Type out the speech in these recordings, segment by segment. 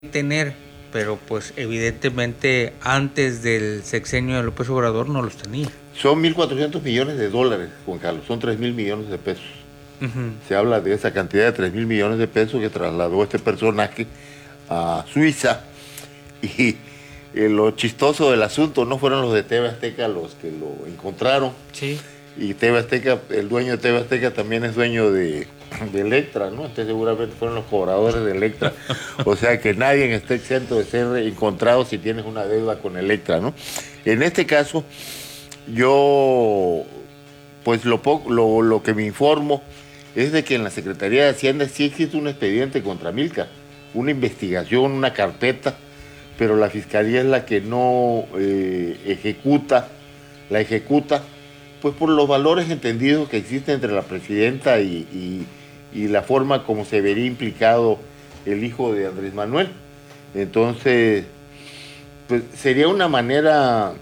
tener, pero pues evidentemente antes del sexenio de López Obrador no los tenía. Son 1.400 millones de dólares, Juan Carlos, son 3.000 millones de pesos. Uh-huh. Se habla de esa cantidad de 3.000 millones de pesos que trasladó este personaje a Suiza. Y lo chistoso del asunto no fueron los de TV Azteca los que lo encontraron. Sí. Y TV Azteca, el dueño de TV Azteca también es dueño de Electra, ¿no? Entonces seguramente fueron los cobradores de Electra. O sea que nadie está exento de ser encontrado si tienes una deuda con Electra, ¿no? En este caso, yo, pues lo que me informo es de que en la Secretaría de Hacienda sí existe un expediente contra Milka, una investigación, una carpeta, pero la Fiscalía es la que no ejecuta, pues por los valores entendidos que existen entre la presidenta y la forma como se vería implicado el hijo de Andrés Manuel. Entonces, pues sería una manera,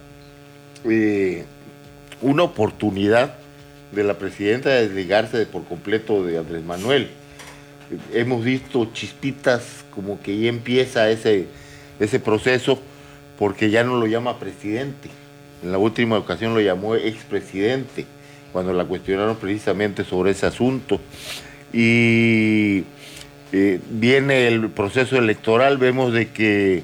una oportunidad de la presidenta de desligarse por completo de Andrés Manuel. Hemos visto chispitas como que ya empieza ese proceso, porque ya no lo llama presidente. En la última ocasión lo llamó expresidente, cuando la cuestionaron precisamente sobre ese asunto. Y viene el proceso electoral, vemos de que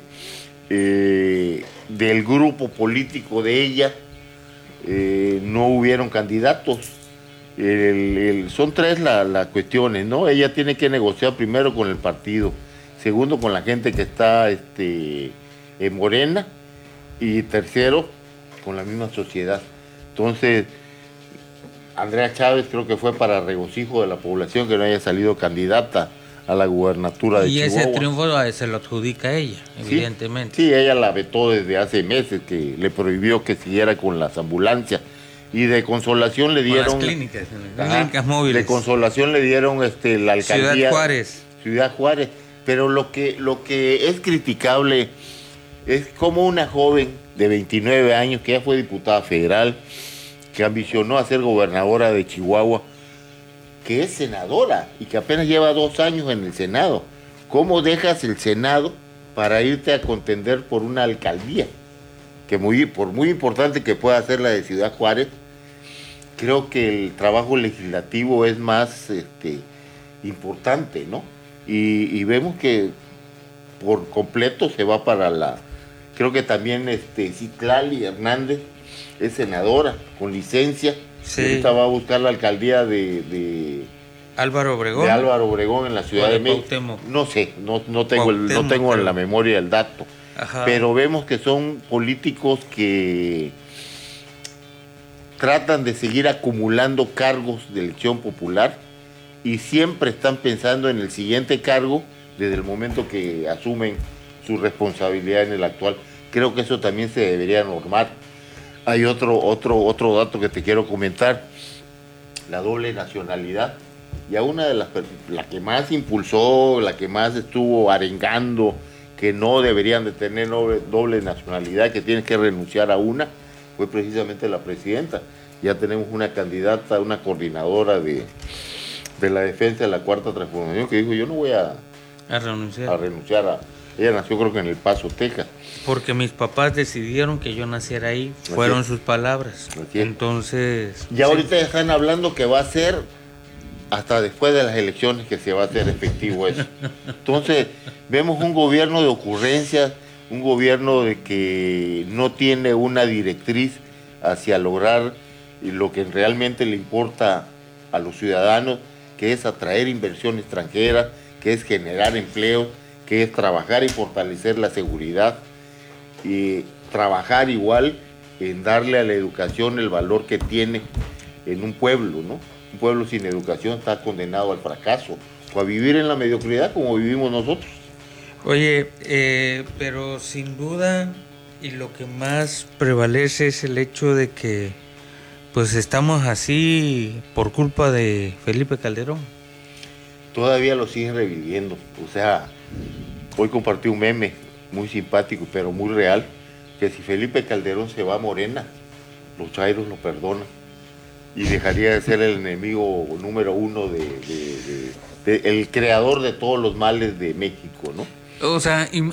del grupo político de ella no hubieron candidatos. Son tres las cuestiones, ¿no? Ella tiene que negociar primero con el partido, segundo con la gente que está en Morena, y tercero con la misma sociedad. Entonces, Andrea Chávez creo que fue para regocijo de la población que no haya salido candidata a la gubernatura de Chihuahua. Y ese triunfo se lo adjudica a ella, evidentemente. Sí, ella la vetó desde hace meses, que le prohibió que siguiera con las ambulancias. Y de consolación le dieron... Con las clínicas móviles. De consolación le dieron la alcaldía... Ciudad Juárez. Pero lo que es criticable es como una joven de 29 años, que ya fue diputada federal, que ambicionó a ser gobernadora de Chihuahua, que es senadora y que apenas lleva 2 años en el Senado. ¿Cómo dejas el Senado para irte a contender por una alcaldía? Que por muy importante que pueda ser la de Ciudad Juárez, creo que el trabajo legislativo es más importante, ¿no? Y vemos que por completo se va para creo que también Citlali Hernández es senadora con licencia. Sí. Ahorita va a buscar la alcaldía de Álvaro Obregón. De Álvaro Obregón en la Ciudad de México. No sé, no tengo en la memoria el dato. Ajá. Pero vemos que son políticos que tratan de seguir acumulando cargos de elección popular y siempre están pensando en el siguiente cargo desde el momento que asumen su responsabilidad en el actual. Creo que eso también se debería normar. Hay otro dato que te quiero comentar, la doble nacionalidad. Y a una de la que más impulsó, la que más estuvo arengando que no deberían de tener doble nacionalidad, que tienen que renunciar a una, fue precisamente la presidenta. Ya tenemos una candidata, una coordinadora de la defensa de la Cuarta Transformación, que dijo, yo no voy a renunciar. Ella nació creo que en El Paso, Texas. Porque mis papás decidieron que yo naciera ahí, fueron sus palabras. Entonces... Ya ahorita están hablando que va a ser hasta después de las elecciones que se va a hacer efectivo eso. Entonces, vemos un gobierno de ocurrencias, un gobierno de que no tiene una directriz hacia lograr lo que realmente le importa a los ciudadanos, que es atraer inversión extranjera, que es generar empleo, que es trabajar y fortalecer la seguridad, y trabajar igual en darle a la educación el valor que tiene en un pueblo, ¿no? Un pueblo sin educación está condenado al fracaso o a vivir en la mediocridad como vivimos nosotros. Oye, pero sin duda, y lo que más prevalece es el hecho de que pues estamos así por culpa de Felipe Calderón. Todavía lo siguen reviviendo. O sea, hoy compartí un meme muy simpático pero muy real, que si Felipe Calderón se va a Morena, los chairos lo perdonan y dejaría de ser el enemigo número uno el creador de todos los males de México, ¿no? O sea,